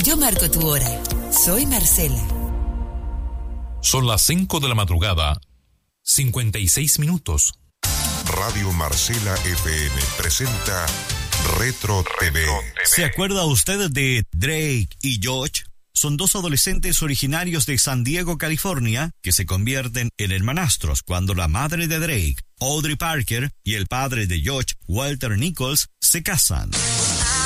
Yo marco tu hora. Soy Marcela. Son las 5 de la madrugada, 56 minutos. Radio Marcela FM presenta Retro TV. ¿Se acuerda usted de Drake y Josh? Son dos adolescentes originarios de San Diego, California, que se convierten en hermanastros cuando la madre de Drake, Audrey Parker, y el padre de Josh, Walter Nichols, se casan.